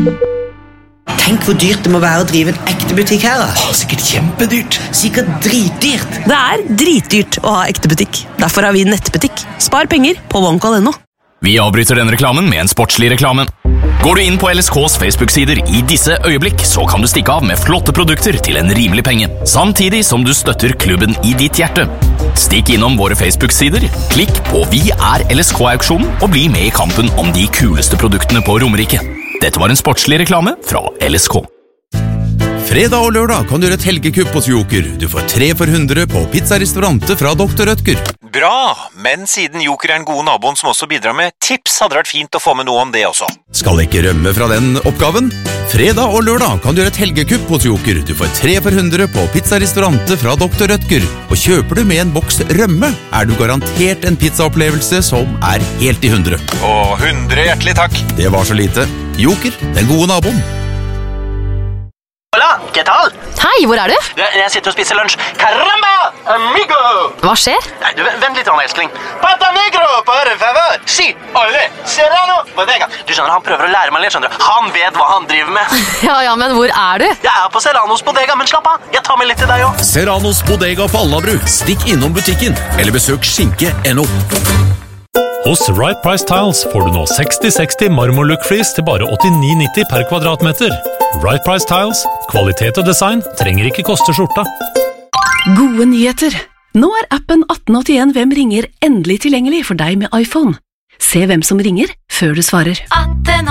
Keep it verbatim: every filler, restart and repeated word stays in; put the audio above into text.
Tenk hvor dyrt det må være å drive en ekte butikk her da. Åh, sikkert kjempedyrt. Sikkert dritdyrt. Det er dritdyrt å ha ekte butikk. Derfor har vi nettbutikk. Spar penger på one call punktum no. Vi avbryter denne reklamen med en sportslig reklame. Går du inn på L S K's Facebook-sider i disse øyeblikk, så kan du stikke av med flotte produkter til en rimelig penge, samtidig som du støtter klubben i ditt hjerte. Stikk innom våre Facebook-sider, klikk på Vi er L S K-auksjonen og bli med i kampen om de kuleste produktene på Romerike. Dette var en sportslig reklame fra L S K. Fredag og lørdag kan du gjøre et helgekupp hos Joker. Du får tre for hundre på pizzarestaurante fra doktor Rødtger. Bra, men siden Joker er den gode naboen som også bidrar med tips, hadde det vært fint å få med noe om det også. Skal ikke rømme fra den oppgaven? Fredag og lørdag kan du gjøre et helgekupp hos Joker. Du får tre for hundre på pizzarestaurante fra doktor Rødtger. Og kjøper du med en boks rømme, er du garantert en pizzaopplevelse som er helt i hundre. Og hundre hjertelig takk. Det var så lite. Joker, den gode naboen. Hola, ¿qué tal? Hei, hvor er du? Jeg, jeg sitter og spiser lunsj. Caramba, amigo! Hva skjer? Nei, du, vent litt, Anna, elskling. Pata negro, por favor. Si, ole, serrano, bodega. Du skjønner, han prøver å lære meg litt, skjønner du. Han vet hva han driver med. Ja, ja, men hvor er du? Jeg er på Serranos bodega, men slapp av. Jeg tar med litt til deg også. Serranos bodega på Alnabru. Stikk innom butikken, eller besøk skinke punktum no. Hos Right Price Tiles får du nå seksti seksti marmorlook-flis til bare åttini nitti per kvadratmeter. Right Price Tiles, kvalitet og design trenger ikke koste skjorta. Gode nyheter! Nå er appen atten åttien Hvem ringer endelig tilgjengelig for deg med iPhone. Se hvem som ringer før du svarer.